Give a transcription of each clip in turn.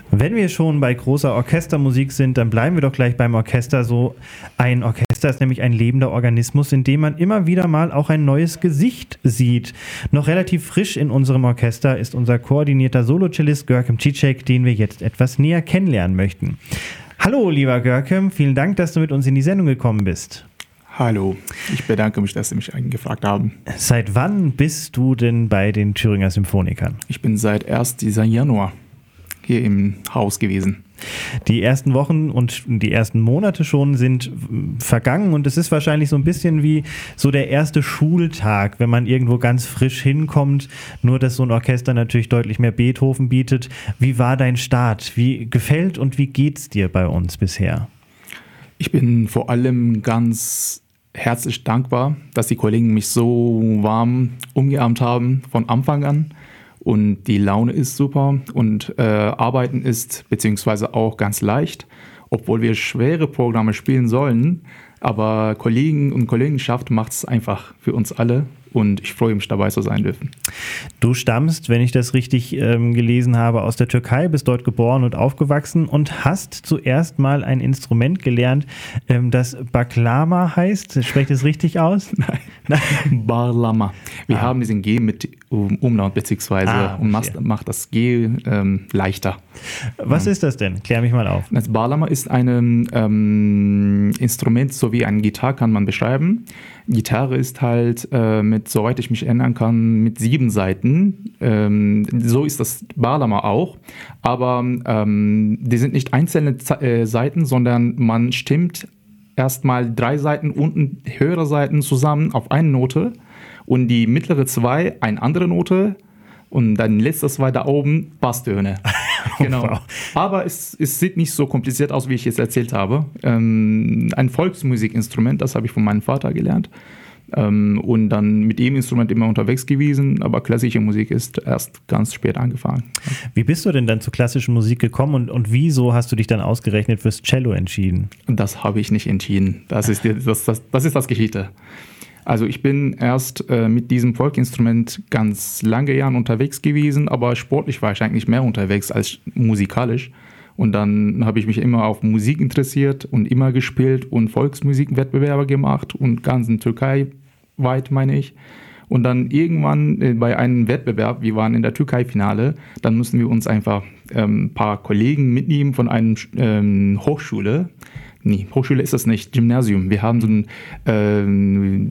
Wenn wir schon bei großer Orchestermusik sind, dann bleiben wir doch gleich beim Orchester. So ein Orchester ist nämlich ein lebender Organismus, in dem man immer wieder mal auch ein neues Gesicht sieht. Noch relativ frisch in unserem Orchester ist unser koordinierter Solocellist Görkem Cicek, den wir jetzt etwas näher kennenlernen möchten. Hallo, lieber Görkem, vielen Dank, dass du mit uns in die Sendung gekommen bist. Hallo, ich bedanke mich, dass Sie mich angefragt haben. Seit wann bist du denn bei den Thüringer Symphonikern? Ich bin seit 1. Januar hier im Haus gewesen. Die ersten Wochen und die ersten Monate schon sind vergangen und es ist wahrscheinlich so ein bisschen wie so der erste Schultag, wenn man irgendwo ganz frisch hinkommt, nur dass so ein Orchester natürlich deutlich mehr Beethoven bietet. Wie war dein Start? Wie gefällt und wie geht's dir bei uns bisher? Ich bin vor allem ganz herzlich dankbar, dass die Kollegen mich so warm umgearmt haben von Anfang an. Und die Laune ist super und Arbeiten ist beziehungsweise auch ganz leicht, obwohl wir schwere Programme spielen sollen. Aber Kollegen und Kollegenschaft macht es einfach für uns alle und ich freue mich, dabei zu sein dürfen. Du stammst, wenn ich das richtig gelesen habe, aus der Türkei, bist dort geboren und aufgewachsen und hast zuerst mal ein Instrument gelernt, das Baklama heißt. Sprecht es richtig aus? Nein. Bağlama. Wir haben diesen G mit Umlaut beziehungsweise und macht das G leichter. Was ist das denn? Klär mich mal auf. Das Bağlama ist ein Instrument, so wie eine Gitarre kann man beschreiben. Gitarre ist halt soweit ich mich erinnern kann, mit 7 Saiten. So ist das Bağlama auch. Aber die sind nicht einzelne Saiten, sondern man stimmt erstmal 3 Saiten unten, höhere Saiten zusammen auf eine Note und die mittlere 2 eine andere Note und dann letzte 2 da oben Basstöne. Genau. Wow. Aber es sieht nicht so kompliziert aus, wie ich es erzählt habe. Ein Volksmusikinstrument, das habe ich von meinem Vater gelernt. Und dann mit dem Instrument immer unterwegs gewesen, aber klassische Musik ist erst ganz spät angefangen. Wie bist du denn dann zur klassischen Musik gekommen und wieso hast du dich dann ausgerechnet fürs Cello entschieden? Das habe ich nicht entschieden. Das ist das Geschichte. Also ich bin erst mit diesem Volkinstrument ganz lange Jahre unterwegs gewesen, aber sportlich war ich eigentlich mehr unterwegs als musikalisch. Und dann habe ich mich immer auf Musik interessiert und immer gespielt und Volksmusikwettbewerbe gemacht und ganz in Türkei weit, meine ich. Und dann irgendwann bei einem Wettbewerb, wir waren in der Türkei-Finale, dann mussten wir uns einfach ein paar Kollegen mitnehmen von einer Hochschule. Nee, Hochschule ist das nicht, Gymnasium. Wir haben so eine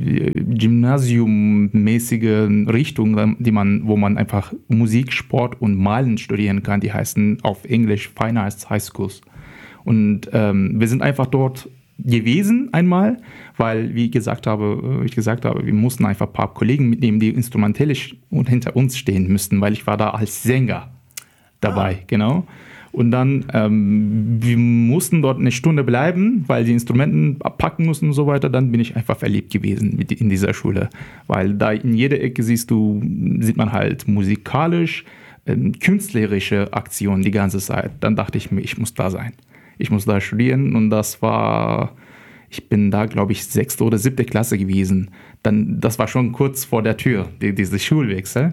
gymnasiummäßige Richtung, wo man einfach Musik, Sport und Malen studieren kann. Die heißen auf Englisch Fine Arts High Schools. Und wir sind einfach dort gewesen einmal, weil, wie ich gesagt habe, wir mussten einfach ein paar Kollegen mitnehmen, die instrumentellisch hinter uns stehen müssten, weil ich war da als Sänger dabei, genau. Und dann, wir mussten dort eine Stunde bleiben, weil die Instrumenten abpacken mussten und so weiter. Dann bin ich einfach verliebt gewesen in dieser Schule. Weil da in jeder Ecke sieht man halt musikalisch, künstlerische Aktionen die ganze Zeit. Dann dachte ich mir, ich muss da sein. Ich muss da studieren und ich bin da, glaube ich, 6. oder 7. Klasse gewesen. Das war schon kurz vor der Tür, diese Schulwechsel.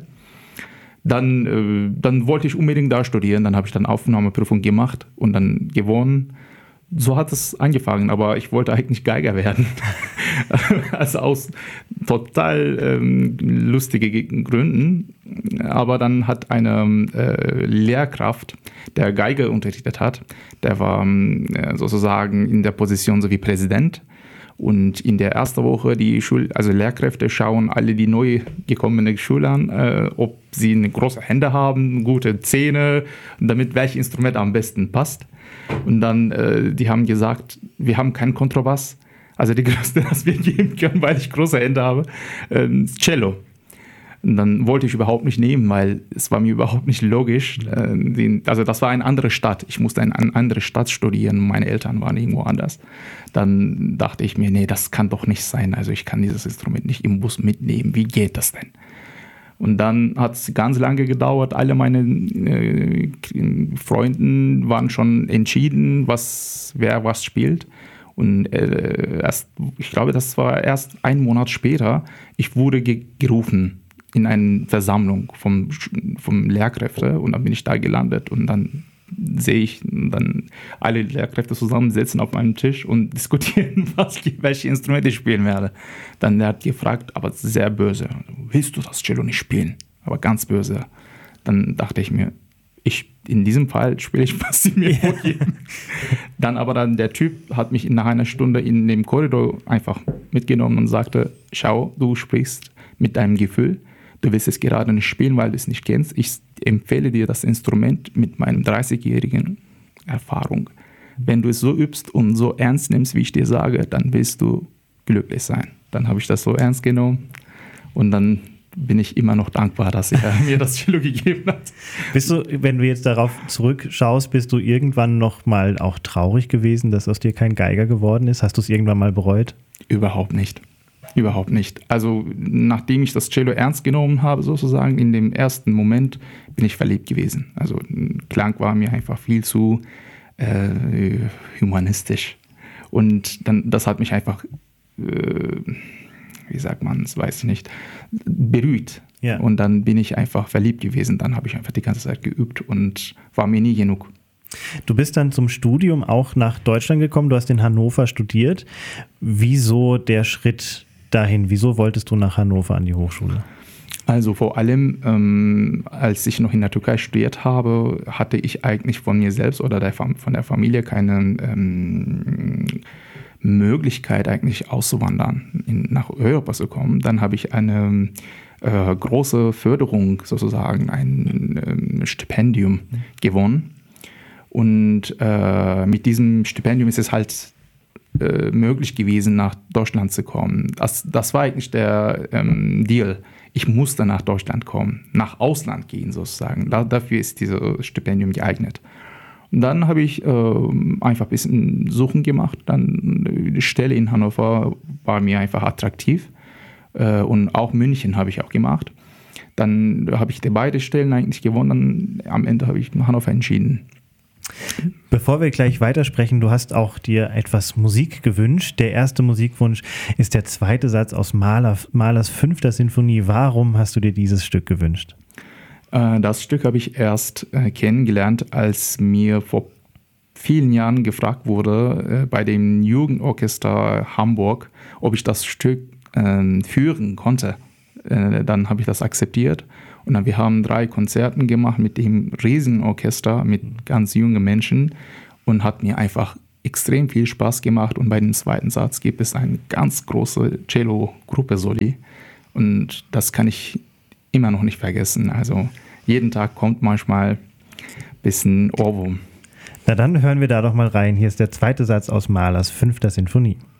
Dann wollte ich unbedingt da studieren, dann habe ich dann Aufnahmeprüfung gemacht und dann gewonnen. So hat es angefangen, aber ich wollte eigentlich Geiger werden. Also aus total lustigen Gründen. Aber dann hat eine Lehrkraft, der Geige unterrichtet hat, der war sozusagen in der Position so wie Präsident. Und in der ersten Woche Lehrkräfte schauen alle die neu gekommenen Schüler an, ob sie eine große Hände haben, gute Zähne, damit welches Instrument am besten passt. Und dann, die haben gesagt, wir haben keinen Kontrabass. Also die größte, das wir geben können, weil ich große Hände habe, Cello. Und dann wollte ich überhaupt nicht nehmen, weil es war mir überhaupt nicht logisch. Also das war eine andere Stadt. Ich musste in eine andere Stadt studieren. Meine Eltern waren irgendwo anders. Dann dachte ich mir, nee, das kann doch nicht sein. Also ich kann dieses Instrument nicht im Bus mitnehmen. Wie geht das denn? Und dann hat es ganz lange gedauert. Alle meine Freunde waren schon entschieden, wer was spielt. Und ich glaube, das war erst 1 Monat später, ich wurde gerufen in eine Versammlung vom Lehrkräfte und dann bin ich da gelandet und dann sehe ich dann alle Lehrkräfte zusammensitzen auf einem Tisch und diskutieren, welche Instrumente ich spielen werde. Dann hat er gefragt, aber sehr böse, willst du das Cello nicht spielen? Aber ganz böse. Dann dachte ich mir, in diesem Fall spiele ich, was sie mir vorgeben. Dann der Typ hat mich nach einer Stunde in dem Korridor einfach mitgenommen und sagte, schau, du sprichst mit deinem Gefühl. Du willst es gerade nicht spielen, weil du es nicht kennst. Ich empfehle dir das Instrument mit meinem 30-jährigen Erfahrung. Wenn du es so übst und so ernst nimmst, wie ich dir sage, dann wirst du glücklich sein. Dann habe ich das so ernst genommen und dann bin ich immer noch dankbar, dass er mir das Cello gegeben hat. Bist du, wenn du jetzt darauf zurückschaust, bist du irgendwann noch mal auch traurig gewesen, dass aus dir kein Geiger geworden ist? Hast du es irgendwann mal bereut? Überhaupt nicht. Überhaupt nicht. Also nachdem ich das Cello ernst genommen habe, sozusagen, in dem ersten Moment bin ich verliebt gewesen. Also Klang war mir einfach viel zu humanistisch. Und dann, das hat mich einfach, wie sagt man es, weiß ich nicht, berührt. Ja. Und dann bin ich einfach verliebt gewesen. Dann habe ich einfach die ganze Zeit geübt und war mir nie genug. Du bist dann zum Studium auch nach Deutschland gekommen. Du hast in Hannover studiert. Wieso der Schritt dahin? Wieso wolltest du nach Hannover an die Hochschule? Also vor allem, als ich noch in der Türkei studiert habe, hatte ich eigentlich von mir selbst oder von der Familie keine Möglichkeit eigentlich auszuwandern, nach Europa zu kommen. Dann habe ich eine große Förderung, sozusagen ein Stipendium gewonnen. Und mit diesem Stipendium ist es halt möglich gewesen, nach Deutschland zu kommen. Das war eigentlich der Deal. Ich musste nach Deutschland kommen, nach Ausland gehen sozusagen. Dafür ist dieses Stipendium geeignet. Und dann habe ich einfach ein bisschen Suchen gemacht. Dann die Stelle in Hannover war mir einfach attraktiv. Und auch München habe ich auch gemacht. Dann habe ich beide Stellen eigentlich gewonnen. Am Ende habe ich Hannover entschieden. Bevor wir gleich weitersprechen, du hast auch dir etwas Musik gewünscht. Der erste Musikwunsch ist der zweite Satz aus Mahlers 5. Sinfonie. Warum hast du dir dieses Stück gewünscht? Das Stück habe ich erst kennengelernt, als mir vor vielen Jahren gefragt wurde, bei dem Jugendorchester Hamburg, ob ich das Stück führen konnte. Dann habe ich das akzeptiert. Und dann, wir haben 3 Konzerte gemacht mit dem Riesenorchester, mit ganz jungen Menschen und hat mir einfach extrem viel Spaß gemacht. Und bei dem zweiten Satz gibt es eine ganz große Cello-Gruppe Soli und das kann ich immer noch nicht vergessen. Also jeden Tag kommt manchmal ein bisschen Ohrwurm. Na dann hören wir da doch mal rein. Hier ist der zweite Satz aus Mahlers 5. Sinfonie.